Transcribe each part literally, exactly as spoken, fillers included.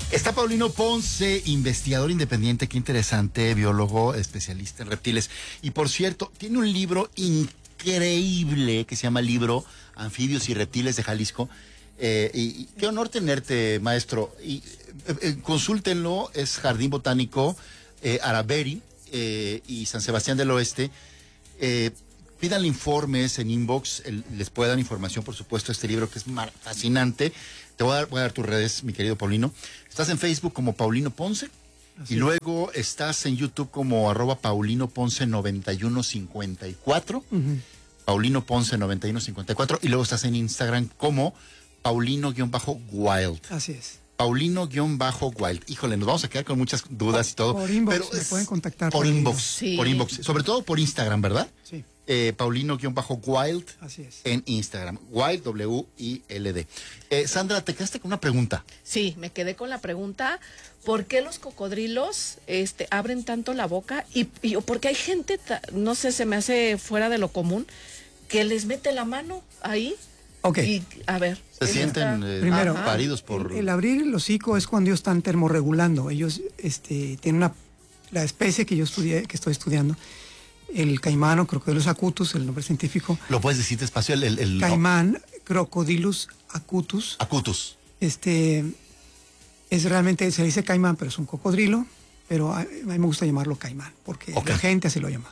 Está Paulino Ponce, investigador independiente, qué interesante, biólogo, especialista en reptiles. Y por cierto, tiene un libro increíble que se llama Libro Anfibios y Reptiles de Jalisco. Eh, y, y qué honor tenerte, maestro. Y eh, eh, consúltenlo, es Jardín Botánico eh, Araveri eh, y San Sebastián del Oeste. Eh, Pídanle informes en inbox, el, les puede dar información, por supuesto, este libro que es fascinante. Te voy a, dar, voy a dar tus redes, mi querido Paulino. Estás en Facebook como Paulino Ponce. Así y es. Luego estás en YouTube como arroba Paulino Ponce noventa y uno cincuenta y cuatro. Uh-huh. Paulino Ponce noventa y uno cincuenta y cuatro. Y luego estás en Instagram como Paulino-Wild. Así es. Paulino-Wild. Híjole, nos vamos a quedar con muchas dudas por, y todo. Por inbox, pero me pueden contactar. Por, por inbox, sí. por inbox. Sobre todo por Instagram, ¿verdad? Sí. Eh, Paulino-Wild. Así es. En Instagram. Wild, W I L D. Eh, Sandra, ¿te quedaste con una pregunta? Sí, me quedé con la pregunta. ¿Por qué los cocodrilos este, abren tanto la boca? Y, y porque hay gente, no sé, se me hace fuera de lo común, que les mete la mano ahí. Ok. Y, a ver. Se sienten eh, Primero, paridos por... El, el abrir el hocico es cuando ellos están termorregulando. Ellos este, tienen una... La especie que yo estudié, que estoy estudiando, el caimán o Crocodilus acutus, el nombre científico. ¿Lo puedes decir despacio? El, el, el caimán, no. Crocodilus acutus. Acutus. Este, es realmente, se le dice caimán, pero es un cocodrilo, pero a, a mí me gusta llamarlo caimán, porque okay. La gente así lo llama.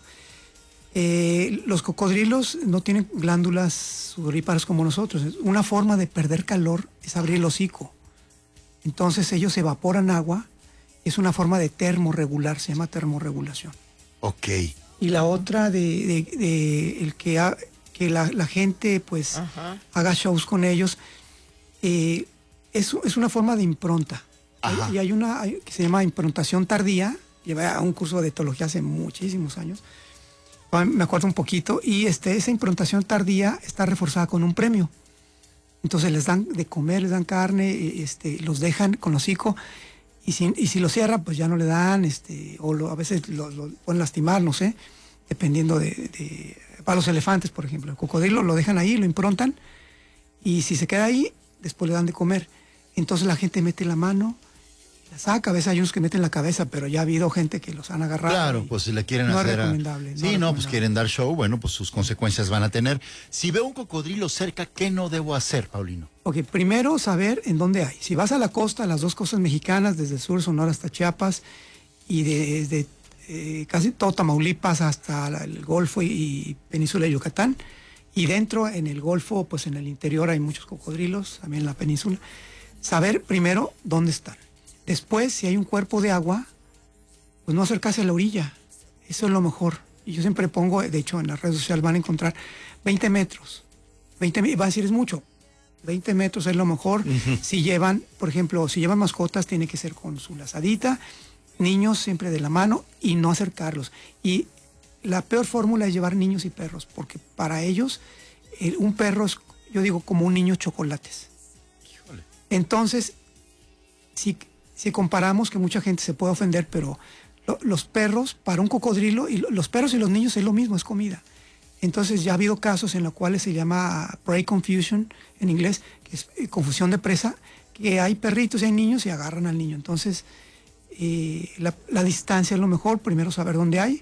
Eh, los cocodrilos no tienen glándulas sudoríparas como nosotros. Una forma de perder calor es abrir el hocico. Entonces ellos evaporan agua. Es una forma de termorregular, se llama termorregulación. Ok. Y la otra de, de, de el que, ha, que la, la gente pues Ajá. haga shows con ellos, eh, es, es una forma de impronta. Ajá. Y hay una hay, que se llama improntación tardía. Llevé a un curso de etología hace muchísimos años. Me acuerdo un poquito, y este, esa improntación tardía está reforzada con un premio. Entonces les dan de comer, les dan carne, este, los dejan con el hocico, y si, y si lo cierra, pues ya no le dan, este, o lo, a veces lo, lo pueden lastimar, no sé, dependiendo de, de... Para los elefantes, por ejemplo, el cocodrilo lo dejan ahí, lo improntan, y si se queda ahí, después le dan de comer. Entonces la gente mete la mano, la saca. A veces hay unos que meten la cabeza, pero ya ha habido gente que los han agarrado. Claro, pues si le quieren no hacer... Es recomendable, a... no Sí, es no, pues quieren dar show, bueno, pues sus consecuencias van a tener. Si veo un cocodrilo cerca, ¿qué no debo hacer, Paulino? Ok, primero saber en dónde hay. Si vas a la costa, las dos costas mexicanas, desde el sur, Sonora hasta Chiapas, y desde eh, casi todo Tamaulipas hasta la, el Golfo y, y Península de Yucatán, y dentro, en el Golfo, pues en el interior hay muchos cocodrilos, también en la península. Saber primero dónde están. Después, si hay un cuerpo de agua, pues no acercarse a la orilla. Eso es lo mejor. Y yo siempre pongo, de hecho, en las redes sociales van a encontrar veinte metros. veinte, van a decir, es mucho. veinte metros es lo mejor. Uh-huh. Si llevan, por ejemplo, si llevan mascotas, tiene que ser con su lazadita. Niños siempre de la mano y no acercarlos. Y la peor fórmula es llevar niños y perros, porque para ellos, eh, un perro es, yo digo, como un niño chocolates. Híjole. Entonces, si... Si comparamos, que mucha gente se puede ofender, pero lo, los perros, para un cocodrilo, y lo, los perros y los niños es lo mismo, es comida. Entonces ya ha habido casos en los cuales se llama prey confusion en inglés, que es eh, confusión de presa, que hay perritos y hay niños y agarran al niño. Entonces eh, la, la distancia es lo mejor, primero saber dónde hay,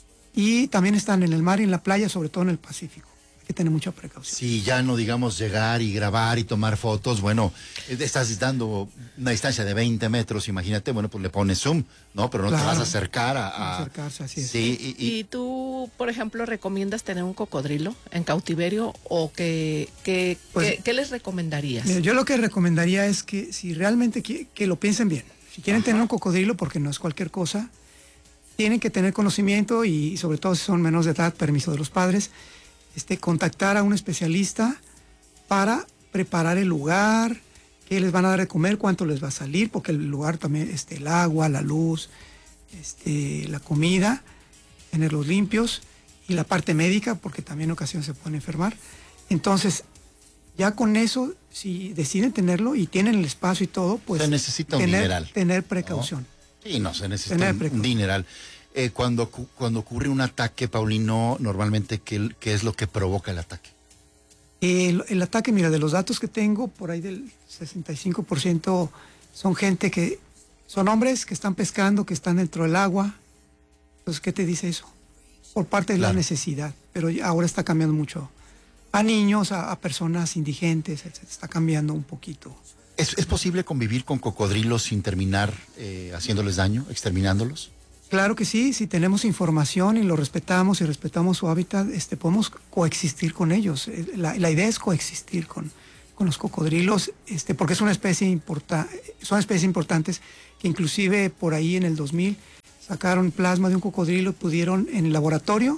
y también están en el mar y en la playa, sobre todo en el Pacífico. Hay que tener mucha precaución. Sí, ya no digamos llegar y grabar y tomar fotos, bueno, estás dando una distancia de veinte metros, imagínate, bueno, pues le pones zoom, ¿no? Pero no claro. te vas a acercar a... a... acercarse, así es. Sí, y, y... ¿Y tú, por ejemplo, recomiendas tener un cocodrilo en cautiverio o que, que, pues, que, qué les recomendarías? Mira, yo lo que recomendaría es que si realmente que, que lo piensen bien. Si quieren Ajá. tener un cocodrilo, porque no es cualquier cosa, tienen que tener conocimiento y sobre todo si son menores de edad, permiso de los padres, Este, contactar a un especialista para preparar el lugar, qué les van a dar de comer, cuánto les va a salir, porque el lugar también, este, el agua, la luz, este, la comida, tenerlos limpios, y la parte médica, porque también en ocasiones se pueden enfermar. Entonces, ya con eso, si deciden tenerlo y tienen el espacio y todo, pues... Se necesita un tener, dineral. Tener precaución. ¿No? Sí, no, se necesita un, un dineral. Eh, cuando, cuando ocurre un ataque, Paulino, normalmente, ¿qué, qué es lo que provoca el ataque? El, el ataque, mira, de los datos que tengo, por ahí del sesenta y cinco por ciento son gente que, son hombres que están pescando, que están dentro del agua. Entonces, ¿qué te dice eso? Por parte de claro. la necesidad, pero ahora está cambiando mucho. A niños, a, a personas indigentes, etcétera, está cambiando un poquito. ¿Es, ¿Es posible convivir con cocodrilos sin terminar eh, haciéndoles daño, exterminándolos? Claro que sí, si tenemos información y lo respetamos y respetamos su hábitat, este, podemos coexistir con ellos. La, la idea es coexistir con, con los cocodrilos, este, porque es una especie importa, son especies importantes que inclusive por ahí en el dos mil sacaron plasma de un cocodrilo, pudieron en el laboratorio,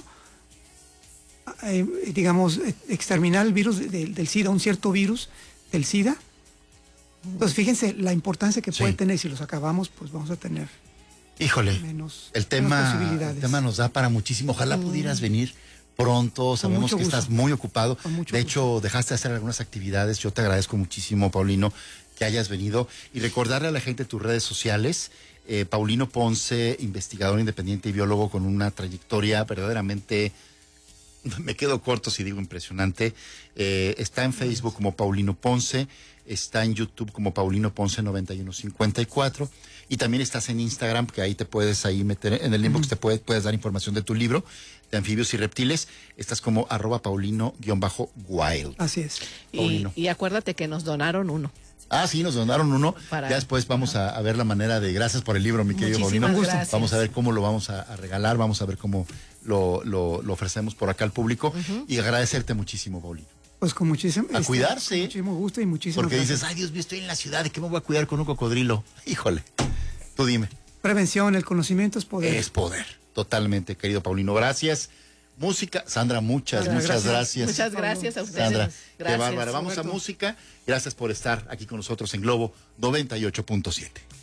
eh, digamos, exterminar el virus de, de, del SIDA, un cierto virus del SIDA. Entonces fíjense la importancia que puede sí. tener, si los acabamos, pues vamos a tener... Híjole, menos, el, tema, el tema nos da para muchísimo. Ojalá mm. pudieras venir pronto. Sabemos que gusto. estás muy ocupado. De gusto. hecho, dejaste de hacer algunas actividades. Yo te agradezco muchísimo, Paulino, que hayas venido. Y recordarle a la gente tus redes sociales. Eh, Paulino Ponce, investigador independiente y biólogo con una trayectoria verdaderamente... Me quedo corto si digo impresionante. Eh, está en Facebook como Paulino Ponce. Está en YouTube como Paulino Ponce noventa y uno cincuenta y cuatro. Y también estás en Instagram, que ahí te puedes ahí meter, en el inbox uh-huh. te puedes, puedes dar información de tu libro, de anfibios y reptiles. Estás como arroba paulino-wild. Así es. Y, y acuérdate que nos donaron uno. Ah, sí, nos donaron uno. Para, ya después vamos a, a ver la manera de... Gracias por el libro, mi querido Paulino. Gracias. Vamos a ver cómo lo vamos a, a regalar, vamos a ver cómo lo, lo, lo ofrecemos por acá al público. Uh-huh. Y agradecerte muchísimo, Paulino. Pues con muchísimo... A este, cuidarse. Con muchísimo gusto y muchísimo Porque gracias. dices, ay, Dios mío, estoy en la ciudad, ¿de qué me voy a cuidar con un cocodrilo? Híjole, tú dime. Prevención, el conocimiento es poder. Es poder, totalmente, querido Paulino. Gracias. Música, Sandra, muchas, Muchas muchas gracias. gracias. Muchas gracias a ustedes. Sandra, gracias, qué bárbara. Vamos Roberto. a música. Gracias por estar aquí con nosotros en Globo noventa y ocho punto siete.